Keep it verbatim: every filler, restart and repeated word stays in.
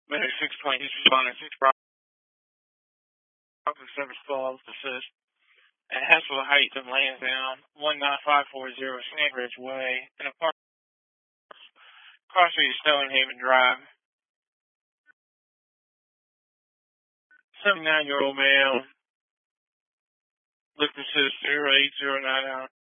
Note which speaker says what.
Speaker 1: Medic six twenty, responding six Bravo service calls assist. At Hessel Heights of Lansdowne, one nine five four zero Snake Ridge Way, in a park across Street Stonehaven Drive. seventy-nine-year-old male, looking to zero eight zero nine